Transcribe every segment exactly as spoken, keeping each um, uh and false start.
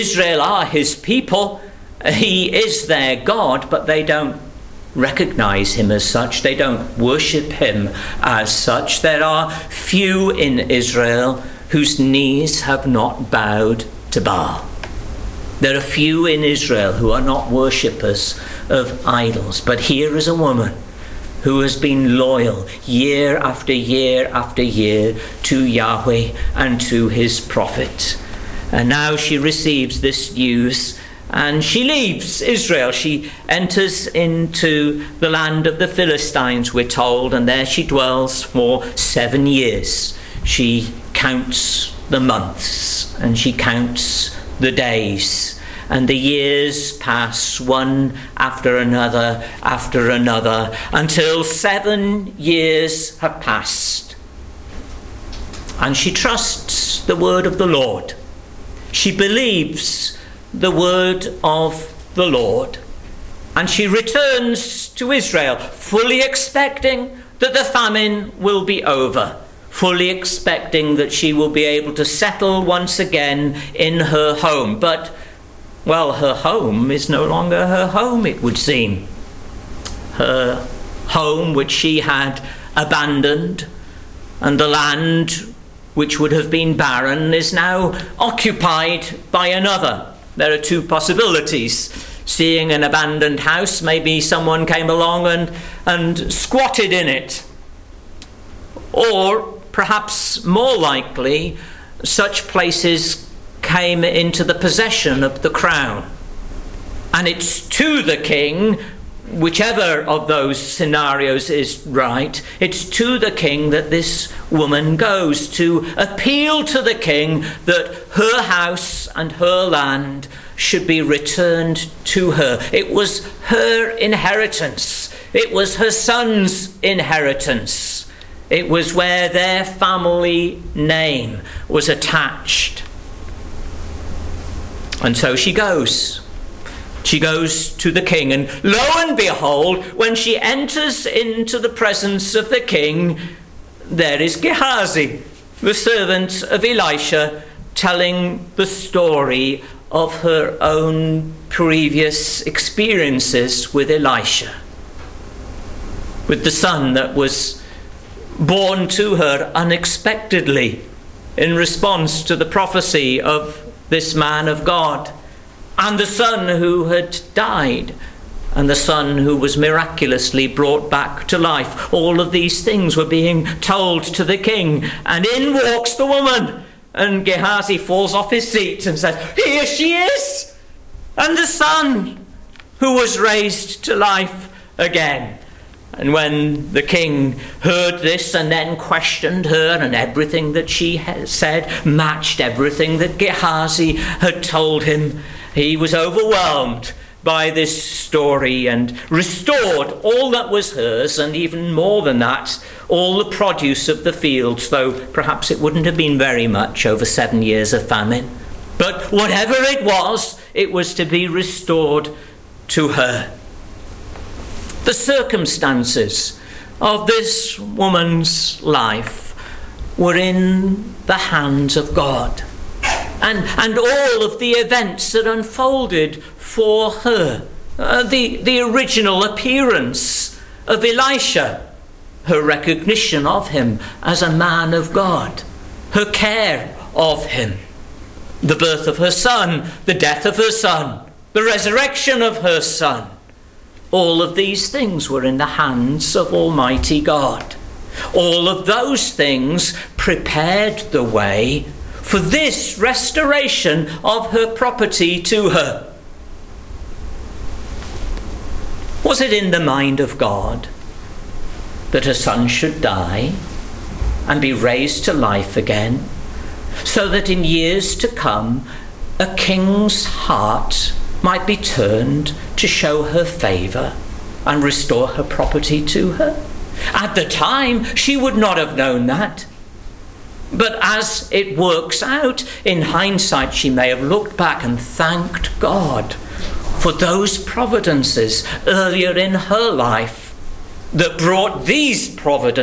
Israel are his people. He is their God, but they don't recognize him as such. They don't worship him as such. There are few in Israel whose knees have not bowed to Baal. There are few in Israel who are not worshippers of idols. But here is a woman who has been loyal year after year after year to Yahweh and to his prophet. And now she receives this news and she leaves Israel. She enters into the land of the Philistines, we're told, and there she dwells for seven years. She counts the months and she counts the days. And the years pass one after another after another until seven years have passed. And she trusts the word of the Lord. She believes the word of the Lord. And she returns to Israel, fully expecting that the famine will be over, fully expecting that she will be able to settle once again in her home. But, well, her home is no longer her home, it would seem. Her home, which she had abandoned, and the land which would have been barren, is now occupied by another. There are two possibilities. Seeing an abandoned house, maybe someone came along and, and squatted in it. Or, perhaps more likely, such places came into the possession of the crown. And it's to the king, whichever of those scenarios is right, it's to the king that this woman goes, to appeal to the king that her house and her land should be returned to her. It was her inheritance. It was her son's inheritance. It was where their family name was attached. And so she goes. She goes to the king, and lo and behold, when she enters into the presence of the king, there is Gehazi, the servant of Elisha, telling the story of her own previous experiences with Elisha, with the son that was born to her unexpectedly in response to the prophecy of this man of God, and the son who had died, and the son who was miraculously brought back to life. All of these things were being told to the king, and in walks the woman, and Gehazi falls off his seat and says, "Here she is, and the son who was raised to life again." And when the king heard this and then questioned her, and everything that she had said matched everything that Gehazi had told him, he was overwhelmed by this story and restored all that was hers, and even more than that, all the produce of the fields, though perhaps it wouldn't have been very much over seven years of famine. But whatever it was, it was to be restored to her. The circumstances of this woman's life were in the hands of God. And, and all of the events that unfolded for her, uh, the, the original appearance of Elisha, her recognition of him as a man of God, her care of him, the birth of her son, the death of her son, the resurrection of her son, all of these things were in the hands of Almighty God. All of those things prepared the way for this restoration of her property to her. Was it in the mind of God that her son should die and be raised to life again, so that in years to come a king's heart might be turned to show her favour and restore her property to her? At the time, she would not have known that. But as it works out, in hindsight, she may have looked back and thanked God for those providences earlier in her life that brought these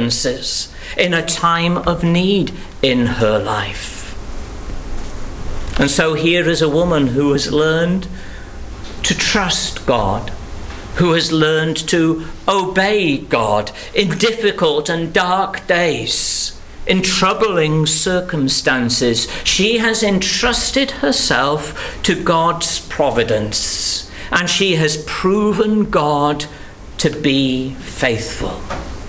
providences in a time of need in her life. And so here is a woman who has learned to trust God, who has learned to obey God in difficult and dark days, in troubling circumstances. She has entrusted herself to God's providence, and she has proven God to be faithful.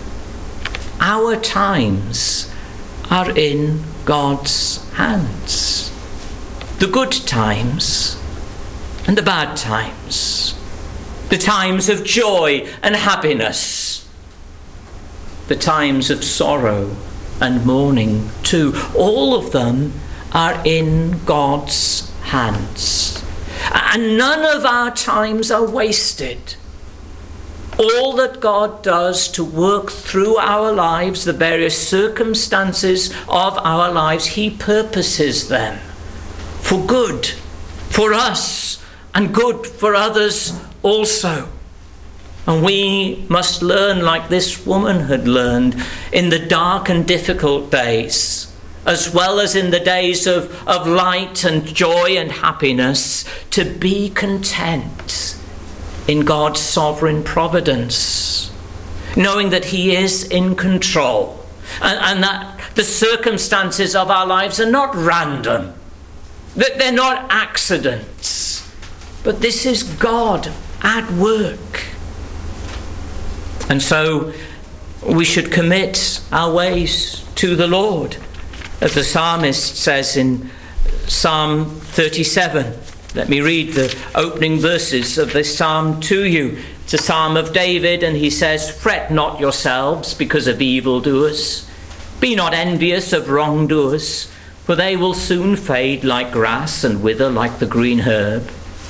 Our times are in God's hands. The good times and the bad times. The times of joy and happiness. The times of sorrow and mourning too. All of them are in God's hands. And none of our times are wasted. All that God does to work through our lives, the various circumstances of our lives, he purposes them for good, for us, and good for others also. And we must learn, like this woman had learned, in the dark and difficult days, as well as in the days of, of light and joy and happiness, to be content in God's sovereign providence, knowing that he is in control, and, and that the circumstances of our lives are not random, that they're not accidents, but this is God at work. And so we should commit our ways to the Lord, as the psalmist says in Psalm thirty-seven. Let me read the opening verses of this psalm to you. It's a psalm of David, and he says, "Fret not yourselves because of evildoers. Be not envious of wrongdoers, for they will soon fade like grass and wither like the green herb.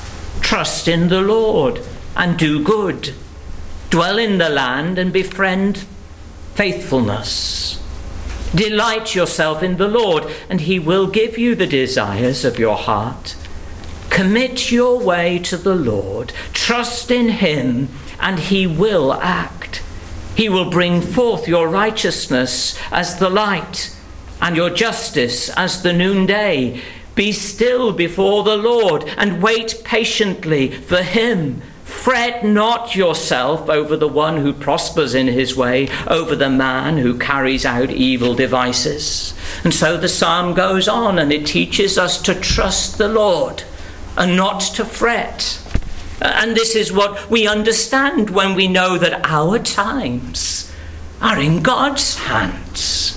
Trust in the Lord and do good. Dwell in the land and befriend faithfulness. Delight yourself in the Lord, and he will give you the desires of your heart. Commit your way to the Lord. Trust in him, and he will act. He will bring forth your righteousness as the light, and your justice as the noonday. Be still before the Lord, and wait patiently for him. Fret not yourself over the one who prospers in his way, over the man who carries out evil devices." And so the psalm goes on, and it teaches us to trust the Lord and not to fret. And this is what we understand when we know that our times are in God's hands.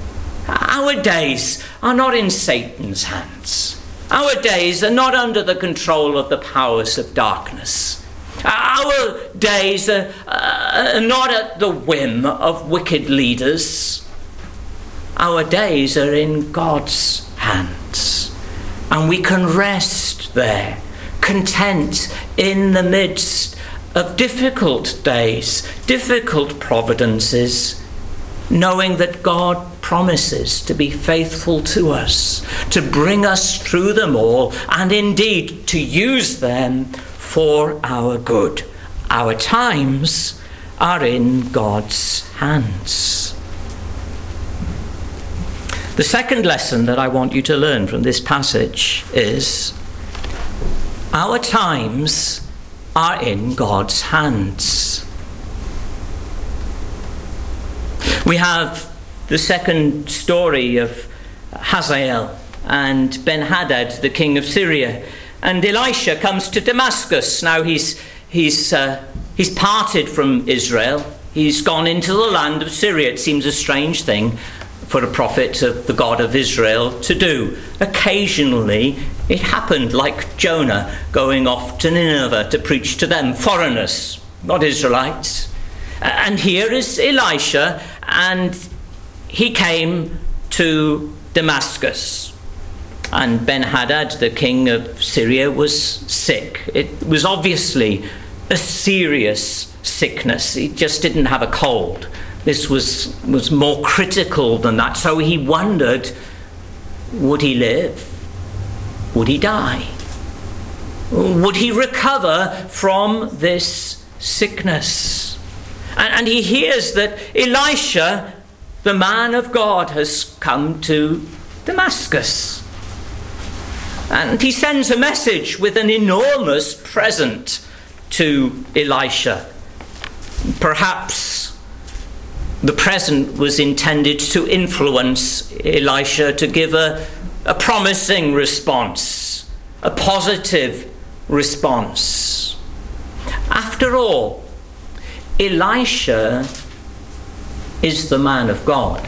Our days are not in Satan's hands. Our days are not under the control of the powers of darkness. Our days are, uh, are not at the whim of wicked leaders. Our days are in God's hands. And we can rest there, content in the midst of difficult days, difficult providences, knowing that God promises to be faithful to us, to bring us through them all, and indeed to use them for our good. Our times are in God's hands. The second lesson that I want you to learn from this passage is our times are in God's hands. We have the second story of Hazael and Ben-Hadad, the king of Syria. And Elisha comes to Damascus. Now he's he's uh, he's parted from Israel. He's gone into the land of Syria. It seems a strange thing for a prophet of the God of Israel to do. Occasionally it happened, like Jonah going off to Nineveh to preach to them, foreigners, not Israelites. And here is Elisha, and he came to Damascus. And Ben-Hadad, the king of Syria, was sick. It was obviously a serious sickness. He just didn't have a cold. This was, was more critical than that. So he wondered, would he live? Would he die? Would he recover from this sickness? And, and he hears that Elisha, the man of God, has come to Damascus. And he sends a message with an enormous present to Elisha. Perhaps the present was intended to influence Elisha to give a, a promising response, a positive response. After all, Elisha is the man of God.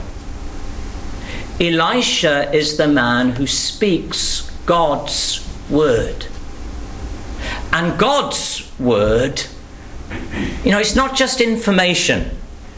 Elisha is the man who speaks God's word. And God's word, you know, it's not just information.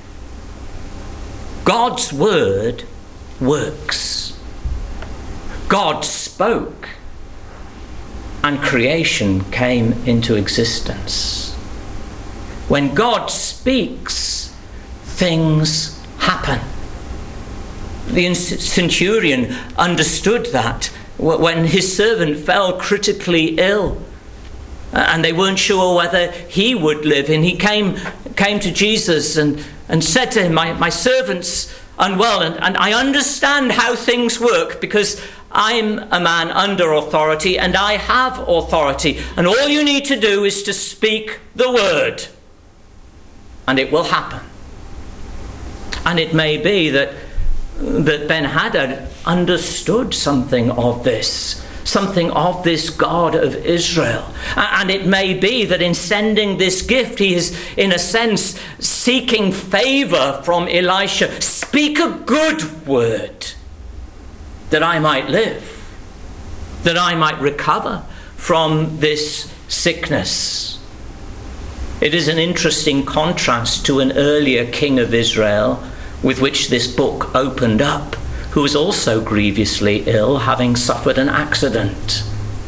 God's word works. God spoke, and creation came into existence. When God speaks, things happen. The centurion understood that when his servant fell critically ill, and they weren't sure whether he would live, and he came came to Jesus and, and said to him, my, my servant's unwell, and, and I understand how things work because I'm a man under authority and I have authority, and all you need to do is to speak the word and it will happen. And it may be that that Ben-Hadad understood something of this, something of this God of Israel. And it may be that in sending this gift, he is, in a sense, seeking favor from Elisha. Speak a good word, that I might live, that I might recover from this sickness. It is an interesting contrast to an earlier king of Israel with which this book opened up, who was also grievously ill, having suffered an accident.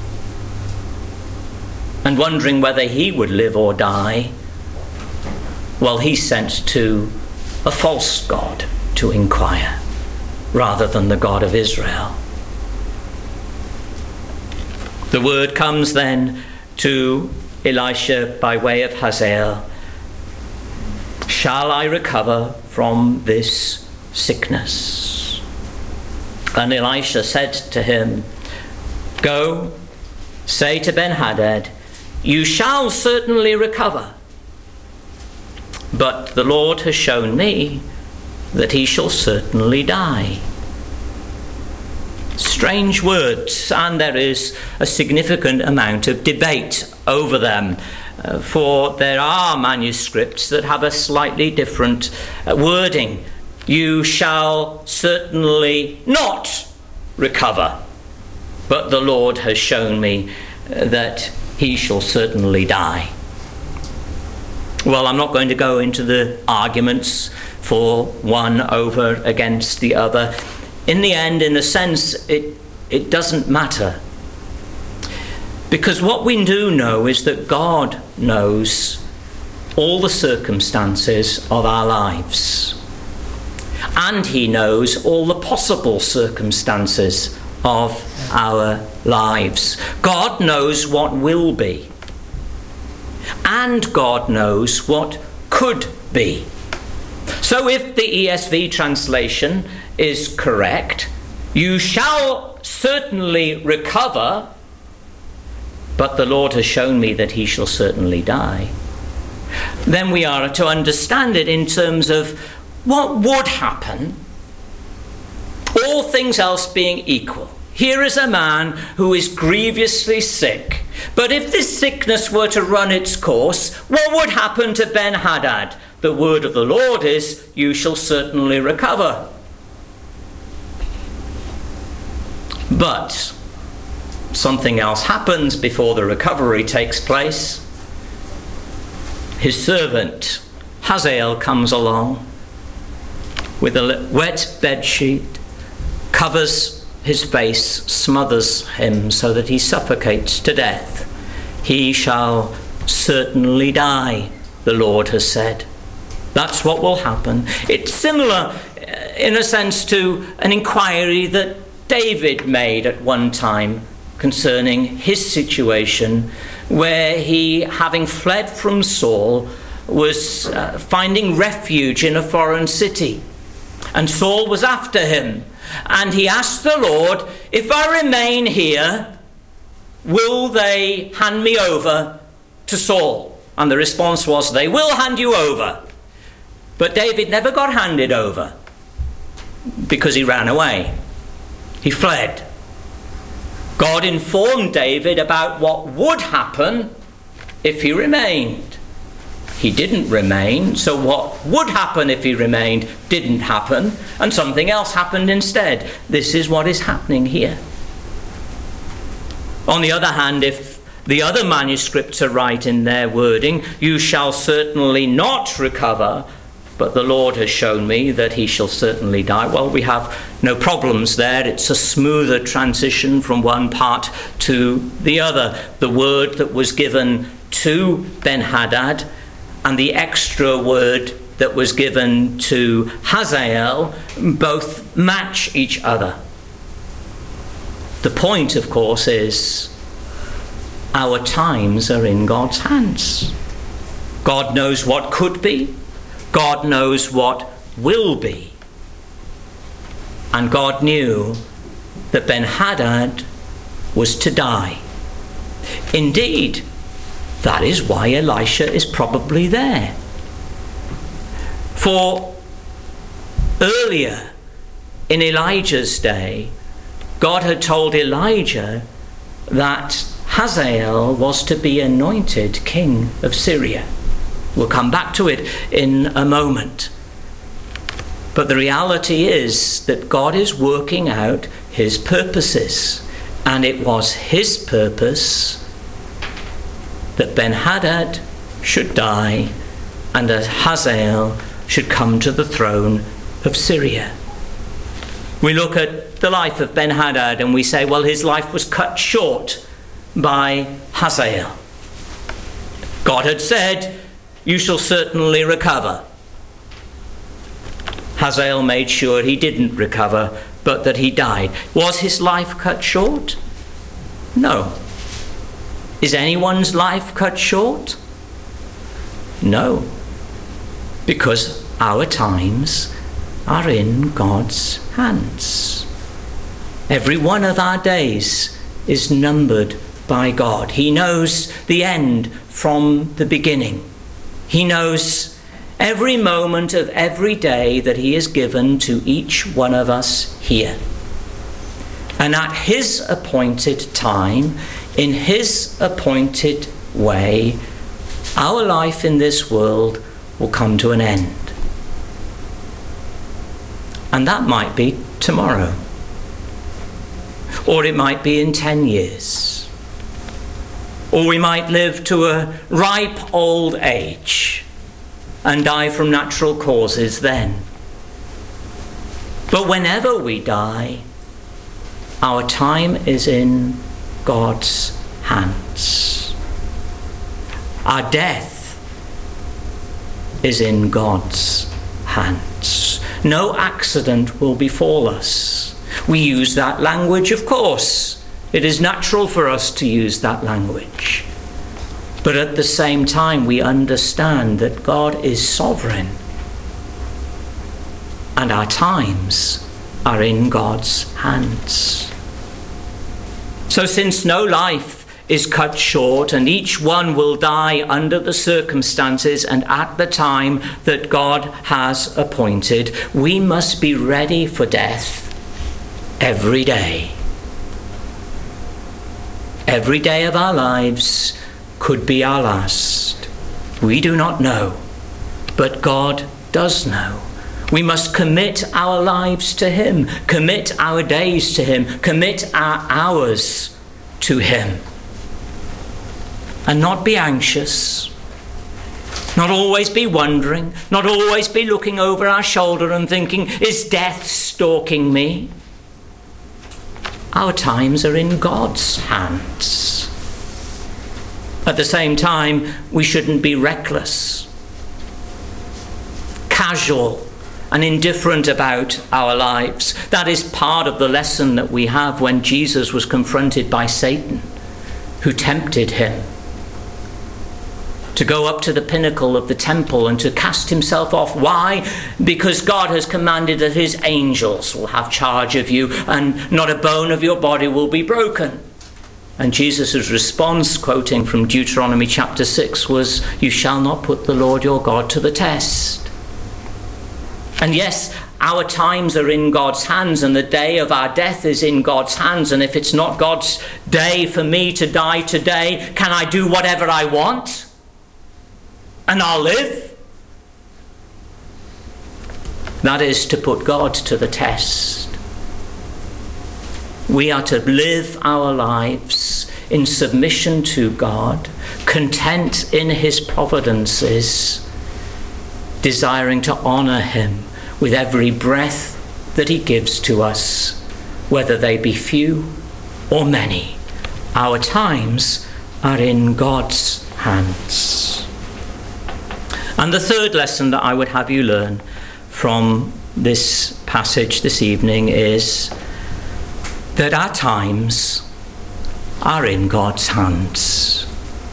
And wondering whether he would live or die, well, he sent to a false god to inquire, rather than the God of Israel. The word comes then to Elisha by way of Hazael. Shall I recover from this sickness? And Elisha said to him, Go, say to Ben-Hadad, you shall certainly recover. But the Lord has shown me that he shall certainly die. Strange words, and there is a significant amount of debate over them. Uh, for there are manuscripts that have a slightly different uh, wording. You shall certainly not recover, but the Lord has shown me uh, that he shall certainly die. Well, I'm not going to go into the arguments for one over against the other. In the end, in a sense, it, it doesn't matter. Because what we do know is that God knows all the circumstances of our lives. And he knows all the possible circumstances of our lives. God knows what will be. And God knows what could be. So if the E S V translation is correct, you shall certainly recover, but the Lord has shown me that he shall certainly die, then we are to understand it in terms of what would happen, all things else being equal. Here is a man who is grievously sick, but if this sickness were to run its course, what would happen to Ben-Hadad? The word of the Lord is, you shall certainly recover. But something else happens before the recovery takes place. His servant Hazael comes along with a wet bedsheet, covers his face, smothers him so that he suffocates to death. He shall certainly die, the Lord has said. That's what will happen. It's similar, in a sense, to an inquiry that David made at one time concerning his situation, where he, having fled from Saul, was uh, finding refuge in a foreign city. And Saul was after him. And he asked the Lord, if I remain here, will they hand me over to Saul? And the response was, they will hand you over. But David never got handed over because he ran away. He fled. God informed David about what would happen if he remained. He didn't remain, so what would happen if he remained didn't happen, and something else happened instead. This is what is happening here. On the other hand, if the other manuscripts are right in their wording, you shall certainly not recover, but the Lord has shown me that he shall certainly die. Well, we have no problems there. It's a smoother transition from one part to the other. The word that was given to Ben-Hadad and the extra word that was given to Hazael both match each other. The point, of course, is our times are in God's hands. God knows what could be. God knows what will be. And God knew that Ben-Hadad was to die. Indeed, that is why Elisha is probably there. For earlier in Elijah's day, God had told Elijah that Hazael was to be anointed king of Syria. We'll come back to it in a moment. But the reality is that God is working out his purposes. And it was his purpose that Ben-Hadad should die and that Hazael should come to the throne of Syria. We look at the life of Ben-Hadad and we say, well, his life was cut short by Hazael. God had said, you shall certainly recover. Hazael made sure he didn't recover, but that he died. Was his life cut short? No. Is anyone's life cut short? No. Because our times are in God's hands. Every one of our days is numbered by God. He knows the end from the beginning. He knows every moment of every day that he has given to each one of us here. And at his appointed time, in his appointed way, our life in this world will come to an end. And that might be tomorrow. Or it might be in ten years. Or we might live to a ripe old age and die from natural causes then. But whenever we die, our time is in God's hands. Our death is in God's hands. No accident will befall us. We use that language, of course. It is natural for us to use that language. But at the same time, we understand that God is sovereign. And our times are in God's hands. So since no life is cut short and each one will die under the circumstances and at the time that God has appointed, we must be ready for death every day. Every day of our lives could be our last. We do not know, but God does know. We must commit our lives to him, commit our days to him, commit our hours to him. And not be anxious, not always be wondering, not always be looking over our shoulder and thinking, is death stalking me? Our times are in God's hands. At the same time, we shouldn't be reckless, casual, and indifferent about our lives. That is part of the lesson that we have when Jesus was confronted by Satan, who tempted him to go up to the pinnacle of the temple and to cast himself off. Why? Because God has commanded that his angels will have charge of you and not a bone of your body will be broken. And Jesus' response, quoting from Deuteronomy chapter six, was, "You shall not put the Lord your God to the test." And yes, our times are in God's hands, and the day of our death is in God's hands. And if it's not God's day for me to die today, can I do whatever I want? And I'll live? That is to put God to the test. We are to live our lives in submission to God, content in his providences, desiring to honour him with every breath that he gives to us, whether they be few or many. Our times are in God's hands. And the third lesson that I would have you learn from this passage this evening is that our times are in God's hands.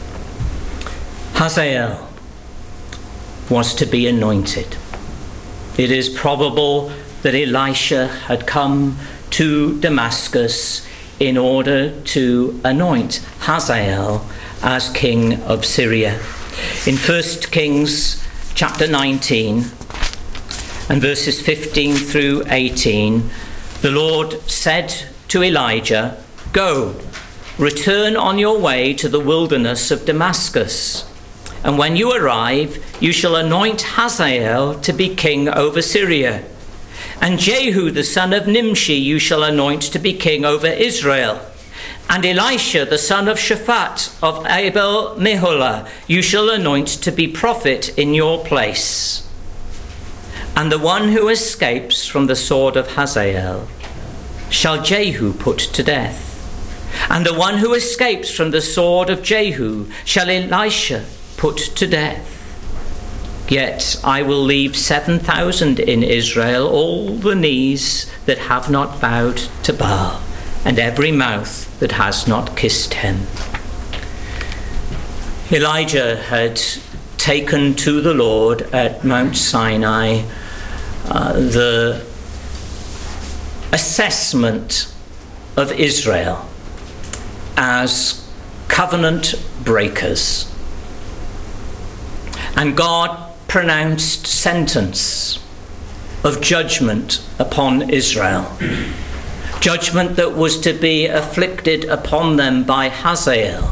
Hazael was to be anointed. It is probable that Elisha had come to Damascus in order to anoint Hazael as king of Syria. In First Kings chapter nineteen and verses fifteen through eighteen, the Lord said to Elijah, "Go, return on your way to the wilderness of Damascus. And when you arrive, you shall anoint Hazael to be king over Syria. And Jehu the son of Nimshi you shall anoint to be king over Israel. And Elisha the son of Shaphat of Abel Meholah you shall anoint to be prophet in your place. And the one who escapes from the sword of Hazael shall Jehu put to death. And the one who escapes from the sword of Jehu shall Elisha put to death. Yet I will leave seven thousand in Israel, all the knees that have not bowed to Baal, and every mouth that has not kissed him." Elijah had taken to the Lord at Mount Sinai uh, the assessment of Israel as covenant breakers. And God pronounced sentence of judgment upon Israel. Judgment that was to be afflicted upon them by Hazael,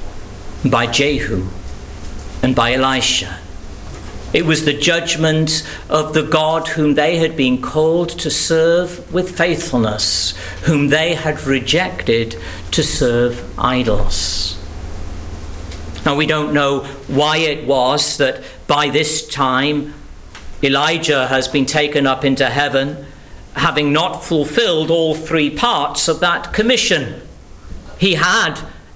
by Jehu, and by Elisha. It was the judgment of the God whom they had been called to serve with faithfulness, whom they had rejected to serve idols. Now, we don't know why it was that by this time Elijah has been taken up into heaven, having not fulfilled all three parts of that commission. He had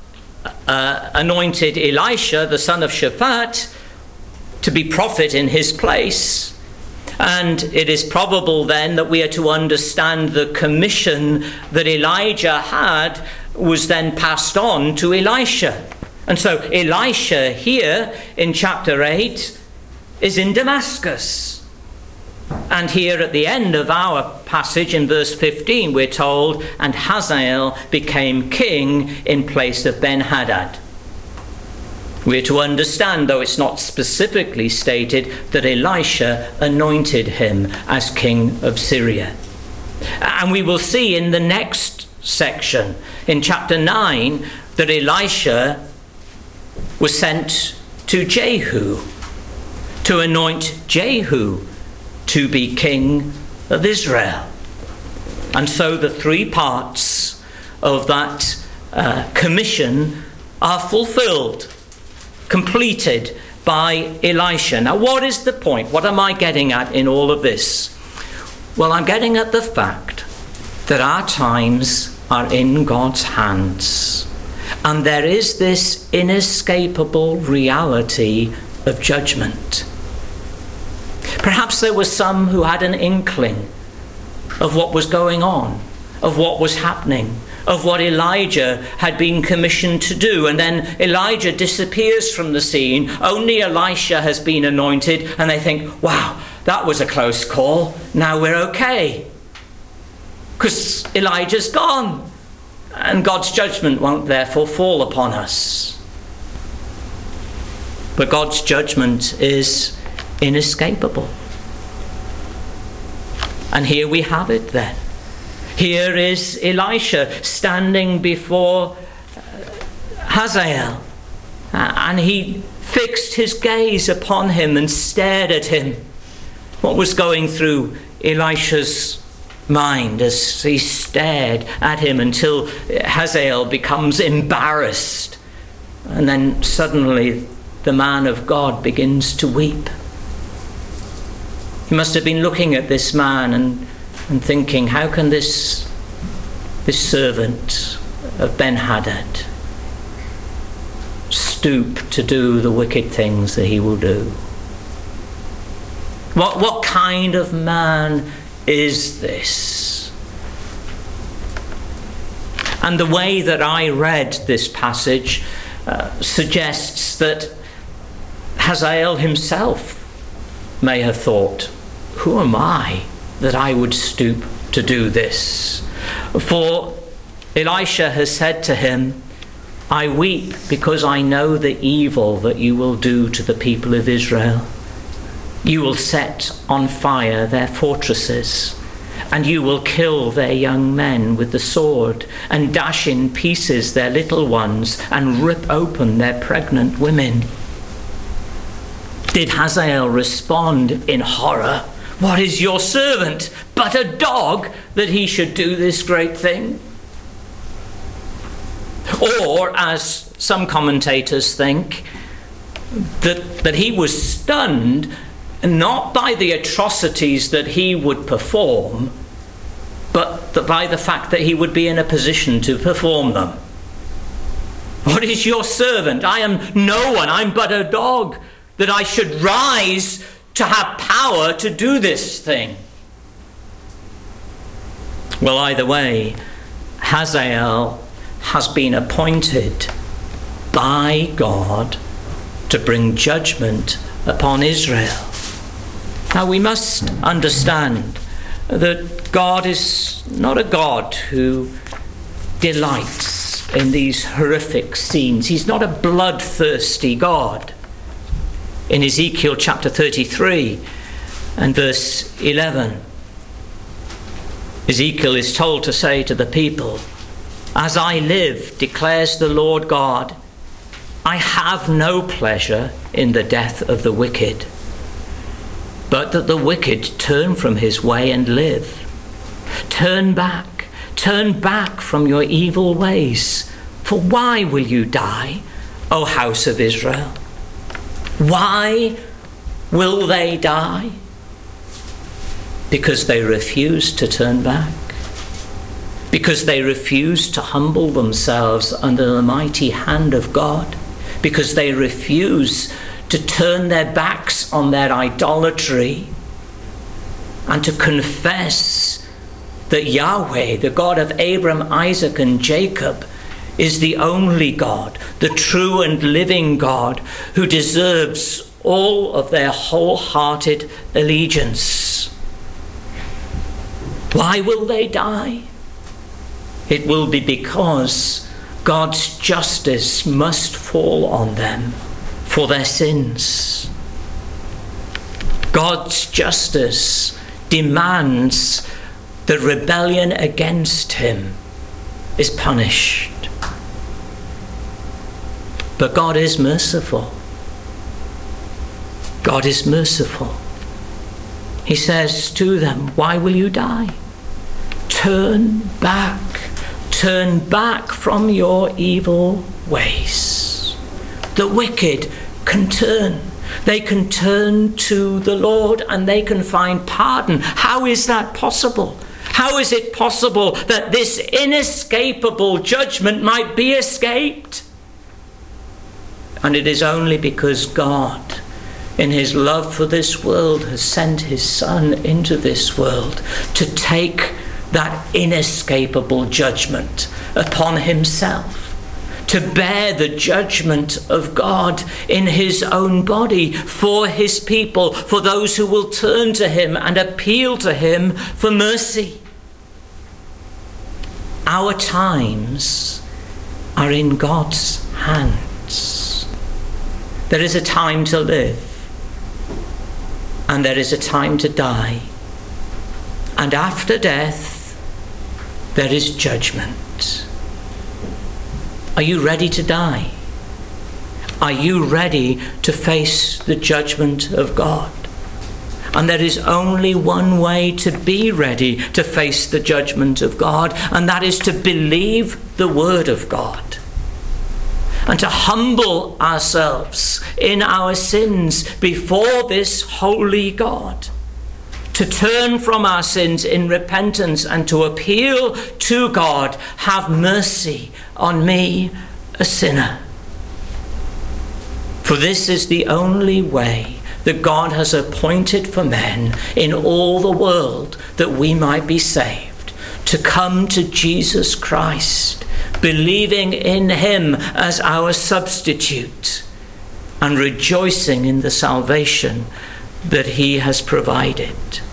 uh, anointed Elisha, the son of Shaphat, to be prophet in his place. And it is probable then that we are to understand the commission that Elijah had was then passed on to Elisha. And so Elisha here in chapter eight is in Damascus. And here at the end of our passage in verse fifteen, we're told, and Hazael became king in place of Ben-Hadad. We're to understand, though it's not specifically stated, that Elisha anointed him as king of Syria. And we will see in the next section, in chapter nine, that Elisha was sent to Jehu to anoint Jehu to be king of Israel. And so the three parts of that uh, commission are fulfilled, completed by Elisha. Now, what is the point? What am I getting at in all of this? Well, I'm getting at the fact that our times are in God's hands. And there is this inescapable reality of judgment. Perhaps there were some who had an inkling of what was going on, of what was happening, of what Elijah had been commissioned to do. And then Elijah disappears from the scene. Only Elisha has been anointed. And they think, wow, that was a close call. Now we're okay, because Elijah's gone. and God's judgment won't therefore fall upon us. But God's judgment is inescapable. And here we have it then. Here is Elisha standing before Hazael, and he fixed his gaze upon him and stared at him. What was going through Elisha's mind as he stared at him until Hazael becomes embarrassed, and then suddenly the man of God begins to weep? He must have been looking at this man and, and thinking, how can this, this servant of Ben-Hadad stoop to do the wicked things that he will do? What, what kind of man is this? And the way that I read this passage uh, suggests that Hazael himself may have thought, who am I that I would stoop to do this? For Elisha has said to him, I weep because I know the evil that you will do to the people of Israel. You will set on fire their fortresses, and you will kill their young men with the sword, and dash in pieces their little ones, and rip open their pregnant women. Did Hazael respond in horror? What is your servant but a dog that he should do this great thing? Or, as some commentators think, that, that he was stunned not by the atrocities that he would perform, but that by the fact that he would be in a position to perform them. What is your servant? I am no one. I'm but a dog, that I should rise to have power to do this thing. Well, either way, Hazael has been appointed by God to bring judgment upon Israel. Now, we must understand that God is not a God who delights in these horrific scenes. He's not a bloodthirsty God. In Ezekiel chapter thirty-three and verse eleven, Ezekiel is told to say to the people, as I live, declares the Lord God, I have no pleasure in the death of the wicked, but that the wicked turn from his way and live. Turn back, turn back from your evil ways. For why will you die, O house of Israel? Why will they die? Because they refuse to turn back. Because they refuse to humble themselves under the mighty hand of God. Because they refuse to turn their backs on their idolatry and to confess that Yahweh, the God of Abraham, Isaac, and Jacob, is the only God, the true and living God, who deserves all of their wholehearted allegiance. Why will they die? It will be because God's justice must fall on them for their sins. God's justice demands that rebellion against him is punished. But God is merciful. God is merciful. He says to them, why will you die? Turn back. Turn back from your evil ways. The wicked can turn. They can turn to the Lord and they can find pardon. How is that possible? How is it possible that this inescapable judgment might be escaped? And it is only because God, in his love for this world, has sent his Son into this world to take that inescapable judgment upon himself, to bear the judgment of God in his own body for his people, for those who will turn to him and appeal to him for mercy. Our times are in God's hands. There is a time to live, and there is a time to die. And after death, there is judgment. Are you ready to die? Are you ready to face the judgment of God? And there is only one way to be ready to face the judgment of God, and that is to believe the word of God and to humble ourselves in our sins before this holy God, to turn from our sins in repentance and to appeal to God, have mercy on me, a sinner. For this is the only way that God has appointed for men in all the world that we might be saved, to come to Jesus Christ, believing in him as our substitute and rejoicing in the salvation that he has provided.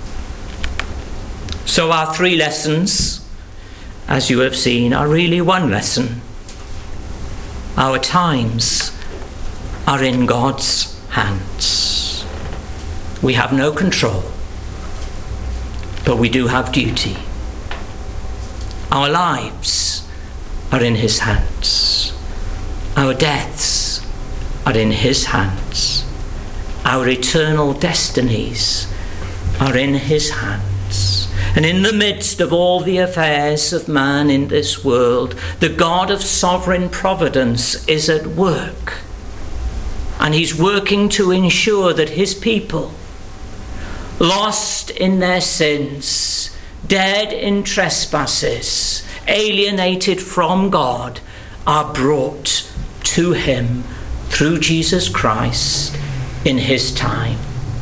So our three lessons, as you have seen, are really one lesson. Our times are in God's hands. We have no control, but we do have duty. Our lives are in his hands. Our deaths are in his hands. Our eternal destinies are in his hands. And in the midst of all the affairs of man in this world, the God of sovereign providence is at work. And he's working to ensure that his people, lost in their sins, dead in trespasses, alienated from God, are brought to him through Jesus Christ in his time.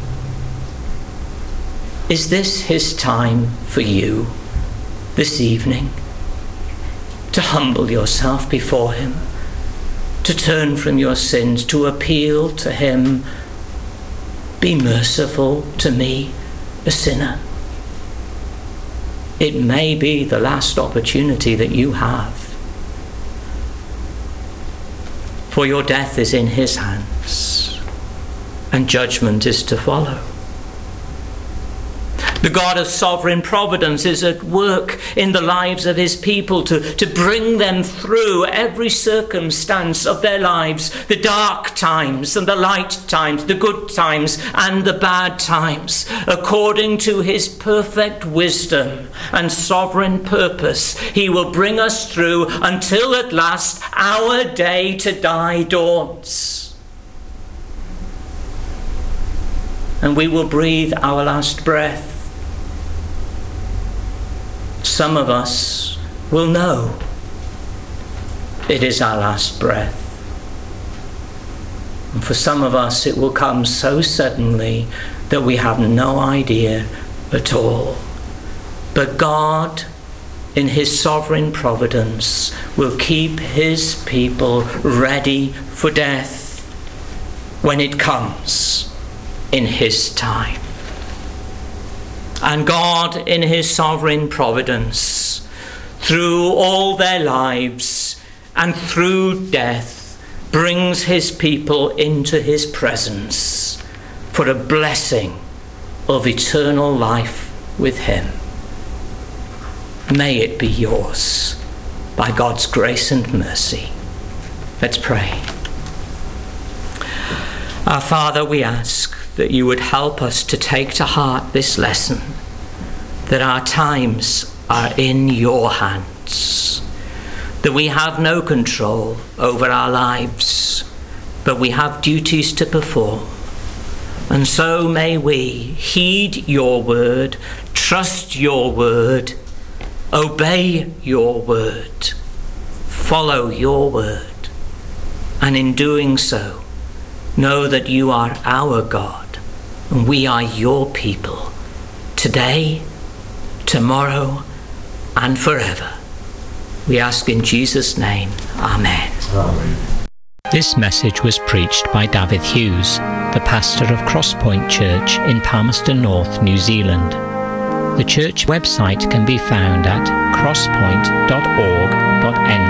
Is this his time for you this evening? To humble yourself before him, to turn from your sins, to appeal to him, be merciful to me, a sinner. It may be the last opportunity that you have, for your death is in his hands and judgment is to follow. The God of sovereign providence is at work in the lives of his people to, to bring them through every circumstance of their lives, the dark times and the light times, the good times and the bad times, according to his perfect wisdom and sovereign purpose. He will bring us through until at last our day to die dawns. And we will breathe our last breath. Some of us will know it is our last breath. And for some of us it will come so suddenly that we have no idea at all. But God, in his sovereign providence, will keep his people ready for death when it comes in his time. And God, in his sovereign providence, through all their lives and through death, brings his people into his presence for a blessing of eternal life with him. May it be yours by God's grace and mercy. Let's pray. Our Father, we ask that you would help us to take to heart this lesson, that our times are in your hands, that we have no control over our lives, but we have duties to perform. And so may we heed your word, trust your word, obey your word, follow your word, and in doing so, know that you are our God and we are your people, today, tomorrow, and forever. We ask in Jesus' name, Amen. Amen. This message was preached by David Hughes, the pastor of Crosspoint Church in Palmerston North, New Zealand. The church website can be found at crosspoint dot org dot n